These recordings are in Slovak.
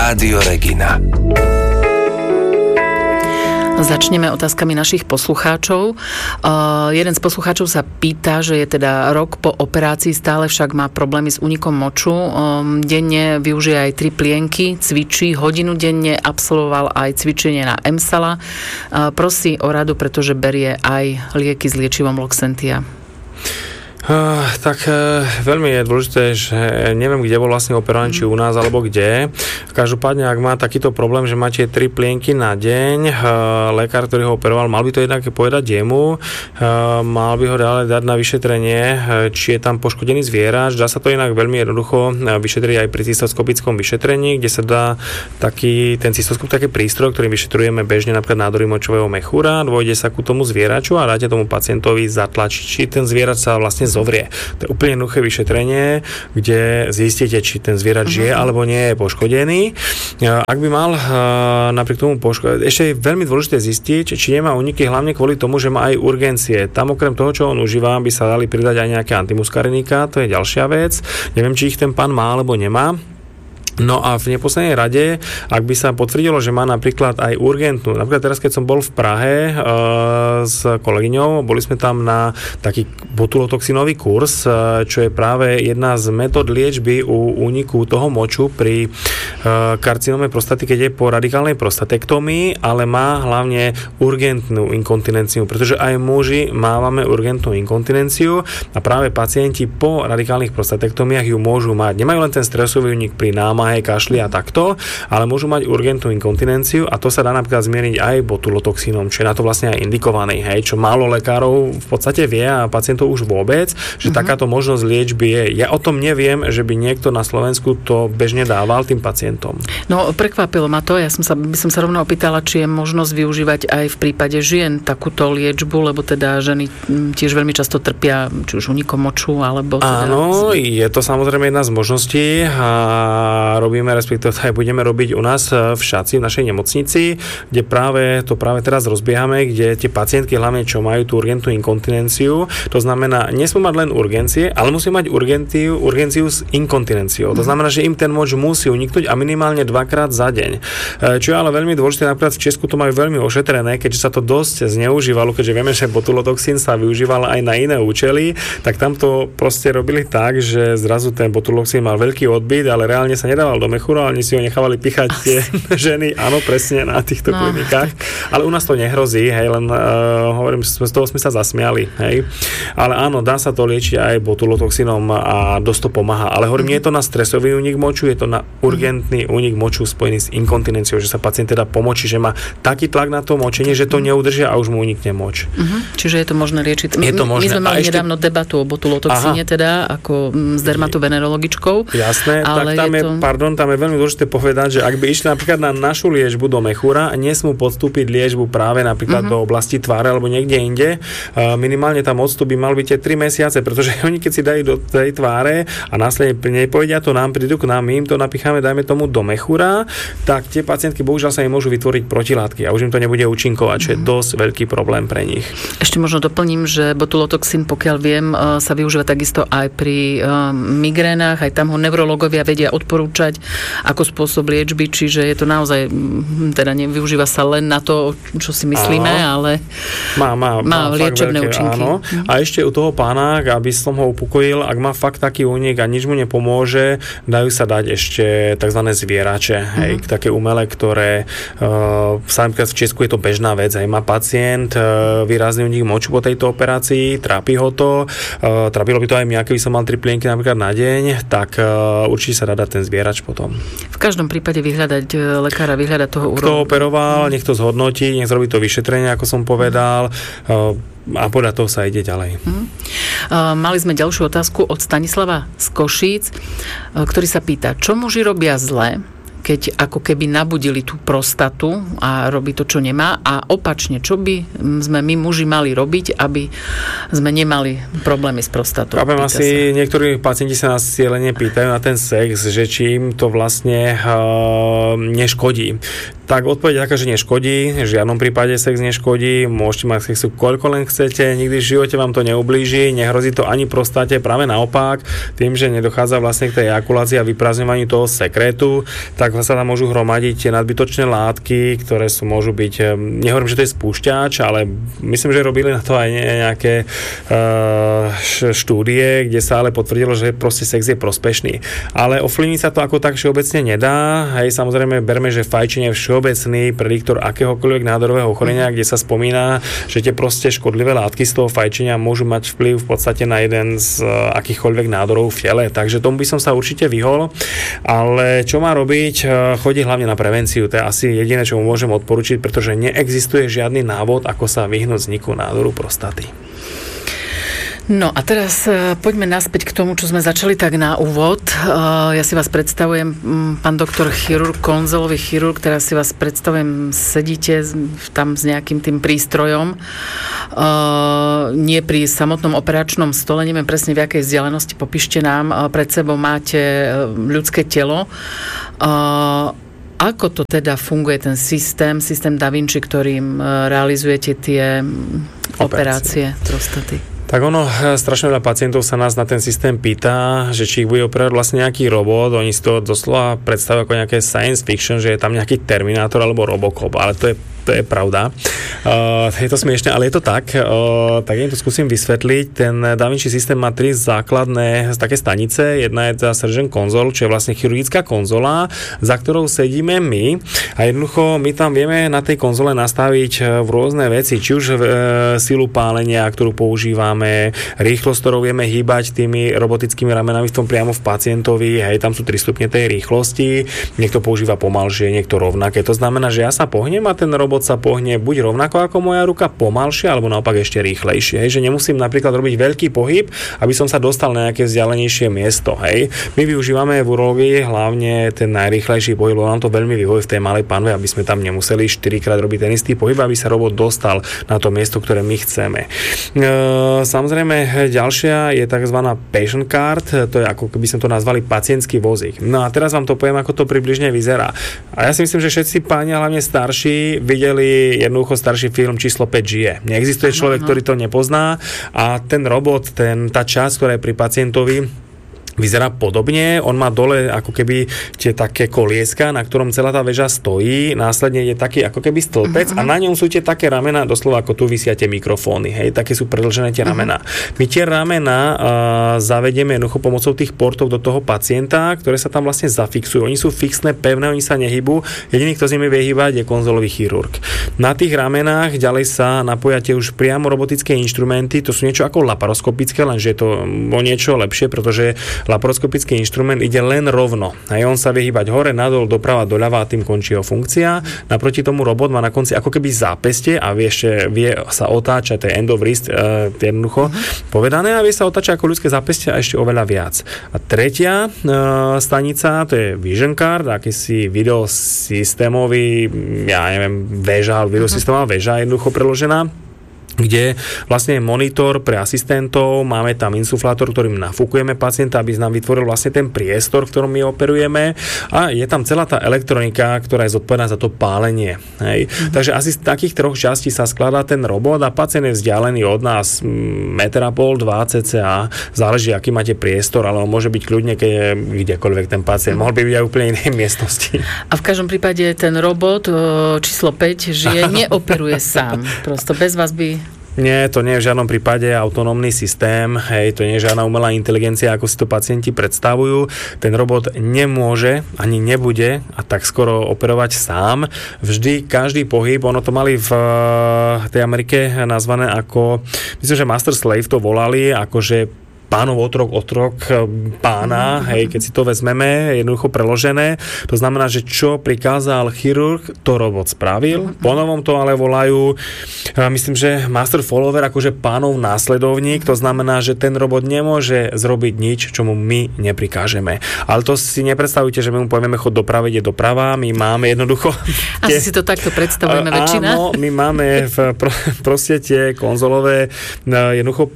Rádio Regina. Začneme otázkami našich poslucháčov. Jeden z poslucháčov sa pýta, že je teda rok po operácii, stále však má problémy s únikom moču. Denne využije aj 3 plienky, cvičí hodinu denne, absolvoval aj cvičenie na EMSALA. Prosí o radu, pretože berie aj lieky s liečivom Loxentia. Veľmi je dôležité, že neviem, kde bol vlastne operovaný, či u nás, alebo kde. Každopádne, ak má takýto problém, že máte 3 plienky na deň, lekár, ktorý ho operoval, mal by to jednak povedať jemu, mal by ho ďalej dať na vyšetrenie, či je tam poškodený zvierač. Dá sa to inak veľmi jednoducho vyšetriť aj pri cystoskopickom vyšetrení, kde sa dá ten cystoskop, taký prístroj, ktorým vyšetrujeme bežne napríklad nádory močového mechúra, dôjde sa ku tomu zvieraču a dáte tomu pacientovi zatlačiť, či ten zvierač sa vlastne zovrie. To je úplne jednoduché vyšetrenie, kde zistíte, či ten zvierač žije alebo nie je poškodený. Ak by mal napriek tomu ešte je veľmi dôležité zistiť, či nemá úniky, hlavne kvôli tomu, že má aj urgencie. Tam okrem toho, čo on užíva, by sa dali pridať aj nejaké antimuskarinika, to je ďalšia vec. Neviem, či ich ten pán má alebo nemá. No a v neposlednej rade, ak by sa potvrdilo, že má napríklad aj urgentnú, napríklad teraz, keď som bol v Prahe s kolegyňou, boli sme tam na taký botulotoxinový kurz, čo je práve jedna z metód liečby u úniku toho moču pri karcinome prostaty, keď je po radikálnej prostatektomii, ale má hlavne urgentnú inkontinenciu, pretože aj muži mávame urgentnú inkontinenciu a práve pacienti po radikálnych prostatektomiách ju môžu mať. Nemajú len ten stresový únik pri námahe, kašli a takto, ale môžu mať urgentnú inkontinenciu a to sa dá napríklad zmieriť aj botulotoxínom, čo je na to vlastne aj indikovaný, čo málo lekárov v podstate vie a pacientov už vôbec, že takáto možnosť liečby je. Ja o tom neviem, že by niekto na Slovensku to bežne dával tým pacientom. No, prekvapilo ma to, by som sa rovno opýtala, či je možnosť využívať aj v prípade žien takúto liečbu, lebo teda ženy tiež veľmi často trpia, či už únikom moču, alebo teda... Áno, je to samozrejme jedna z možností a robíme, respektíve aj budeme robiť u nás v Šaci, v našej nemocnici, kde práve teraz rozbiehame, kde tie pacientky hlavne, čo majú tú urgentnú inkontinenciu, to znamená, nesmú mať len urgencie, ale musí mať urgenciu s inkontinenciou. To znamená, že im ten moč musí uniknúť a minimálne 2-krát za deň. Čo je ale veľmi dôležité, napríklad v Česku to majú veľmi ošetrené, keďže sa to dosť zneužívalo, keďže vieme, že botulotoxín sa využíval aj na iné účely, tak tam to proste robili tak, že zrazu ten botulotoxín mal veľký odbyt, ale reálne sa nedával do mechúra, ale oni si ho nechávali pichať tie ženy, áno, presne na týchto klinikách. Ale u nás to nehrozí, len hovorím, z toho sme sa zasmiali, Ale áno, dá sa to liečiť aj botulotoxinom a dosť to pomáha. Ale hovorím, nie je to na stresový únik moču, je to na urgentný únik moču spojený s inkontinenciou, že sa pacient teda pomočí, že má taký tlak na to močenie, že to neudržia a už mu unikne moč. Čiže je to možné liečiť. Je to možné. My sme mali nedávno debatu o botulotoxíne, teda ako s dermatovenerologičkou. Jasné, ale tam je veľmi dôležité povedať, že ak by išli napríklad na našu liečbu do mechúra, nesmú podstúpiť liečbu práve napríklad do oblasti tváre alebo niekde inde. Minimálne tam odstup by mal byť 3 mesiace, pretože oni keď si dajú do tej tváre a následne nepovedia to nám, prídu k nám, my im to napicháme, dajme tomu do mechúra, tak tie pacientky bohužiaľ sa im môžu vytvoriť protilátky a už im to nebude účinkovať, čo je dosť veľký problém pre nich. Ešte možno doplním, že botulotoxín, pokiaľ viem, sa využíva takisto aj pri migrénach, aj tam ho neurologovia vedia odporúčať ako spôsob liečby, čiže je to naozaj, teda nevyužíva sa len na to, čo si myslíme, ale má liečebné účinky. Áno. A ešte u toho pána, aby som ho upokojil, ak má fakt taký únik a nič mu nepomôže, dajú sa dať ešte tzv. Zvierače, také umelé, ktoré v Česku je to bežná vec, má pacient výrazný únik moču po tejto operácii, trápi ho to, trápilo by to aj mňa, keby som mal 3 plienky napríklad na deň, tak určite sa dá dať ten zvierač potom. V každom prípade lekára vyhľadať toho urológa. Kto operoval, nech to zhodnotí, nech zrobí to vyšetrenie, ako som povedal, a podľa toho sa ide ďalej. Mali sme ďalšiu otázku od Stanislava z Košíc, ktorý sa pýta, čo muži robia zle, keď ako keby nabudili tú prostatu a robí to, čo nemá, a opačne, čo by sme my muži mali robiť, aby sme nemali problémy s prostatou. Chápem, asi niektorí pacienti sa nás cieľene pýtajú na ten sex, že či im to vlastne neškodí. Tak odpoveď taká, že neškodí, v žiadnom prípade sex neškodí, môžete mať sexu koľko len chcete, nikdy v živote vám to neublíži, nehrozí to ani prostate, práve naopak, tým, že nedochádza vlastne k tej ejakulácii a vyprázdňovaniu toho sekrétu, tak sa tam môžu hromadiť tie nadbytočné látky, ktoré môžu byť, nehovorím, že to je spúšťač, ale myslím, že robili na to aj nejaké štúdie, kde sa ale potvrdilo, že proste sex je prospešný. Ale ovplyvniť sa to ako tak všeobecne nedá. Hej, samozrejme berme, že fajčenie je všeobecný prediktor akéhokoľvek nádorového ochorenia, kde sa spomína, že tie proste škodlivé látky z toho fajčenia môžu mať vplyv v podstate na jeden z akýchkoľvek nádorov v tele. Takže tomu by som sa určite vyhol. Ale čo má robiť? Chodí hlavne na prevenciu. To je asi jediné, čo mu môžem odporučiť, pretože neexistuje žiadny návod, ako sa vyhnúť vzniku nádoru prostaty. No a teraz poďme naspäť k tomu, čo sme začali tak na úvod. Ja si vás predstavujem, pán doktor chirurg, konzolový chirurg, teraz si vás predstavujem, sedíte tam s nejakým tým prístrojom, nie pri samotnom operačnom stole, neviem presne v akej vzdialenosti, popíšte nám, pred sebou máte ľudské telo. Ako to teda funguje ten systém Da Vinci, ktorým realizujete tie operácie prostaty? Tak strašne veľa pacientov sa nás na ten systém pýta, že či ich bude operovať vlastne nejaký robot, oni si to doslova predstavujú ako nejaké science fiction, že je tam nejaký Terminátor alebo Robocop, ale to je pravda. Je to smiešne, ale je to tak. Tak ja to skúsim vysvetliť. Ten Da Vinci systém má 3 základné také stanice. Jedna je teda surgeon console, čo je vlastne chirurgická konzola, za ktorou sedíme my. A jednoducho my tam vieme na tej konzole nastaviť rôzne veci, či už silu pálenia, ktorú používame, rýchlosť, ktorou vieme hýbať tými robotickými ramenami v tom priamo v pacientovi. Hej, tam sú 3 stupne tej rýchlosti. Niekto používa pomalšie, niekto rovnaké. To znamená, že ja sa pohnem a ten robot sa pohne buď rovnako ako moja ruka, pomalšie, alebo naopak ešte rýchlejšie. Hej, že nemusím napríklad robiť veľký pohyb, aby som sa dostal na nejaké vzdialenejšie miesto. Hej. My využívame v urológii hlavne ten najrýchlejší pohyb, lebo nám to veľmi vyhovuje v tej malej panve, aby sme tam nemuseli 4-krát robiť ten istý pohyb, aby sa robot dostal na to miesto, ktoré my chceme. Samozrejme, ďalšia je tzv. Patient card, to je ako keby sme to nazvali pacientský vozík. No a teraz vám to poviem, ako to približne vyzerá. A ja si myslím, že všetci páni, hlavne starší, videli jednoducho starší film Číslo 5 žije. Neexistuje človek, ktorý to nepozná a ten robot, tá časť, ktorá je pri pacientovi, vyzerá podobne. On má dole ako keby tie také kolieska, na ktorom celá tá väža stojí. Následne je taký ako keby stĺpec a na ňom sú tie také ramená, doslova ako tu vysia tie mikrofóny. Hej, také sú predĺžené tie ramená. My tie ramená zavedieme jednoducho pomocou tých portov do toho pacienta, ktoré sa tam vlastne zafixujú. Oni sú fixné, pevné, oni sa nehybú. Jediný, kto s nimi vie hýbať, je konzolový chirurg. Na tých ramenách ďalej sa napoja tie už priamo robotické inštrumenty. To sú niečo ako laparoskopické, lenže je to o niečo lepšie, pretože laparoskopický inštrument ide len rovno. A on sa vie hýbať hore, nadol, doprava, doľava a tým končí jeho funkcia. Naproti tomu robot má na konci ako keby zápestie a vie sa otáčať, to je end of wrist, jednoducho povedané, a vie sa otáčať ako ľudské zápestie a ešte oveľa viac. A tretia stanica, to je Vision Card, akýsi videosystémový, ja neviem, väža, videosystémová väža jednoducho preložená, kde vlastne je monitor pre asistentov, máme tam insuflátor, ktorým nafúkujeme pacienta, aby nám vytvoril vlastne ten priestor, v ktorom my operujeme, a je tam celá tá elektronika, ktorá je zodpovedná za to pálenie. Hej. Takže asi z takých 3 častí sa skladá ten robot a pacient je vzdialený od nás 1,5 m, 2 cca, záleží, aký máte priestor, ale on môže byť kľudne, keď je kdekoľvek ten pacient. Mohol by byť aj úplne inej miestnosti. A v každom prípade ten robot číslo 5 žije, neoperuje sám. Prosto bez vás by... Nie, to nie je v žiadnom prípade autonómny systém, hej, to nie je žiadna umelá inteligencia, ako si to pacienti predstavujú. Ten robot nemôže, ani nebude a tak skoro operovať sám. Vždy, každý pohyb, ono to mali v tej Amerike nazvané ako, myslím, že Master Slave to volali, akože pánov otrok pána, hej, keď si to vezmeme, jednoducho preložené. To znamená, že čo prikázal chirurg, to robot spravil. Ponovom to ale volajú, myslím, že master follower, akože pánov následovník. To znamená, že ten robot nemôže zrobiť nič, čo mu my neprikážeme. Ale to si nepredstavujte, že my mu povieme chod doprava, ide doprava. My máme jednoducho... Asi si to takto predstavujeme väčšina. Áno, my máme proste tie konzolové jednoducho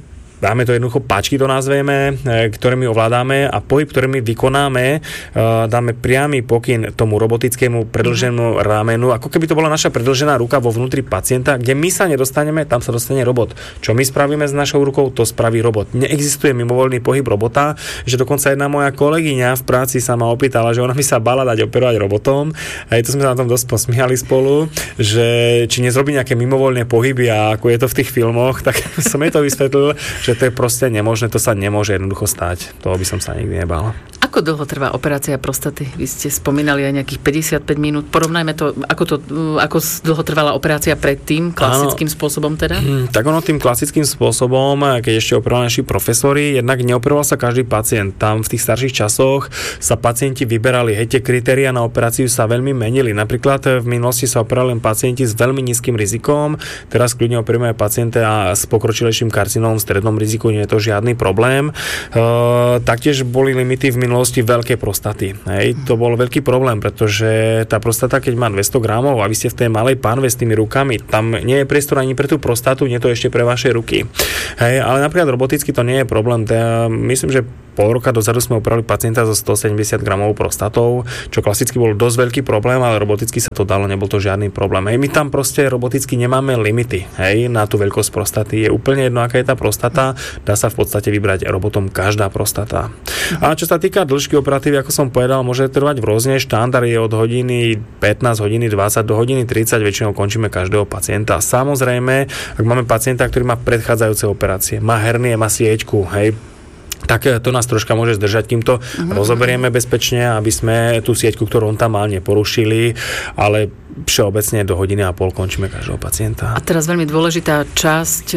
dáme to jednoducho páčky, to nazveme, ktoré my ovládame a pohyb, ktorý my vykonáme, dáme priamy pokyn tomu robotickému predĺženému ramenu, ako keby to bola naša predĺžená ruka vo vnútri pacienta, kde my sa nedostaneme, tam sa dostane robot. Čo my spravíme s našou rukou, to spraví robot. Neexistuje mimovoľný pohyb robota, že dokonca jedna moja kolegyňa v práci sa ma opýtala, že ona by sa bála dať operovať robotom. A to sme sa na tom dosť posmiali spolu, že či nezrobí nejaké mimovoľné pohyby a ako je to v tých filmoch, tak som jej to vysvetlil, že to je proste nemožné, to sa nemôže jednoducho stať. Toho by som sa nikdy nebal. Ako dlho trvá operácia prostaty? Vy ste spomínali aj nejakých 55 minút. Porovnajme to, ako dlho trvala operácia predtým, klasickým spôsobom teda? Tak ono tým klasickým spôsobom, keď ešte operovali naši profesori, jednak neoperoval sa každý pacient. Tam v tých starších časoch sa pacienti vyberali. Tie kritériá na operáciu sa veľmi menili. Napríklad v minulosti sa operovali pacienti s veľmi nízkym rizikom. Teraz kľudne operujeme pacienta s pokročilejším karcinómom v strednom riziku, nie je to žiadny problém. Taktiež boli limity v minulosti veľké prostaty. To bol veľký problém, pretože tá prostata, keď má 200 gramov a vy ste v tej malej pánve s tými rukami, tam nie je priestor ani pre tú prostatu, nie je to ešte pre vaše ruky. Ale napríklad roboticky to nie je problém. Myslím, že pol roka dozadu sme operovali pacienta so 170 gramov prostatou, čo klasicky bol dosť veľký problém, ale roboticky sa to dalo, nebol to žiadny problém. My tam proste roboticky nemáme limity, na tú veľkosť prostaty. Je úplne jedno, aká je tá prostata, dá sa v podstate vybrať robotom každá prostata. A čo sa týka dĺžky operatívy, ako som povedal, môže trvať rôzne. Štandard je od hodiny 15, hodiny 20 do hodiny 30, väčšinou končíme každého pacienta. Samozrejme, ak máme pacienta, ktorý má predchádzajúce operácie, má hernie, má sieťku, tak to nás troška môže zdržať, kým to rozoberieme bezpečne, aby sme tú sieťku, ktorú on tam mal, neporušili, ale všeobecne do hodiny a pol končíme každého pacienta. A teraz veľmi dôležitá časť,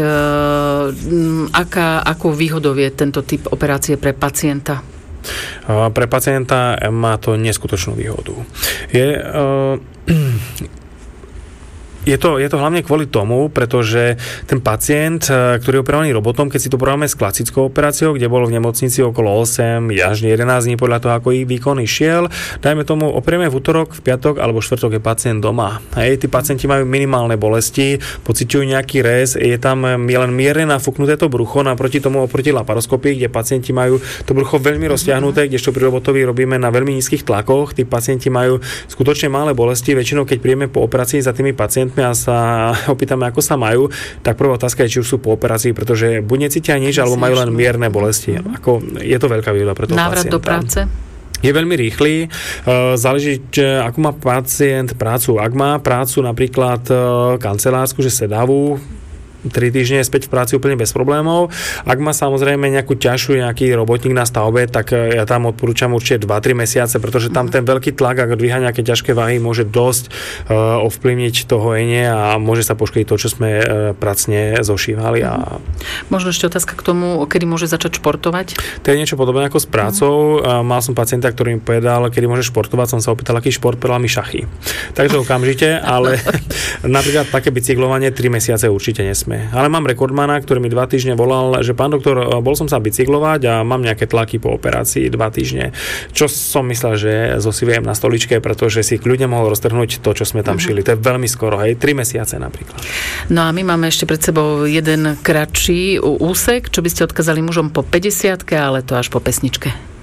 akou výhodou je tento typ operácie pre pacienta? Pre pacienta má to neskutočnú výhodu. Je to hlavne kvôli tomu, pretože ten pacient, ktorý je operovaný robotom, keď si to porovnáme s klasickou operáciou, kde bol v nemocnici okolo 8 až 11 dní podľa toho, ako ich výkon išiel, dajme tomu, operieme v útorok, v piatok alebo štvrtok je pacient doma. Tí pacienti majú minimálne bolesti, pociťujú nejaký rez, je tam len mierne nafúknuté to brucho, naproti tomu oproti laparoskopii, kde pacienti majú to brucho veľmi rozťahnuté, kdežto pri robotovi robíme na veľmi nízkych tlakoch, tí pacienti majú skutočne malé bolesti, väčšinou keď príjeme po operácii za tými pacientmi a sa opýtame, ako sa majú, tak prvá otázka je, či už sú po operácii, pretože buď necítia nič, alebo majú len mierne bolesti. Je to veľká výhoda pre toho pacienta. Návrat do práce? Je veľmi rýchly. Záleží, ako má pacient prácu. Ak má prácu napríklad kancelársku, že sedavú, 3 týždne späť v práci úplne bez problémov. Ak má samozrejme nejakú ťažšiu, nejaký robotník na stavbe, tak ja tam odporúčam určite 2-3 mesiace, pretože tam ten veľký tlak, ak dvíha nejaké ťažké váhy, môže dosť ovplyvniť to hojenie a môže sa poškodiť to, čo sme pracne zošívali. Možno ešte otázka k tomu, kedy môže začať športovať? To je niečo podobné ako s prácou. Mal som pacienta, ktorý mi povedal, kedy môže športovať, som sa opýtal, aký šport, povedal mi šachy. Takže okamžite, ale napríklad také bicyklovanie 3 mesiace určite nesmie. Ale mám rekordmana, ktorý mi 2 týždne volal, že pán doktor, bol som sa bicyklovať a mám nejaké tlaky po operácii 2 týždne. Čo som myslel, že zosiviem na stoličke, pretože si kľudne mohol roztrhnúť to, čo sme tam šili. To je veľmi skoro, 3 mesiace napríklad. No a my máme ešte pred sebou jeden kratší úsek, čo by ste odkázali mužom po 50-ke, ale to až po pesničke.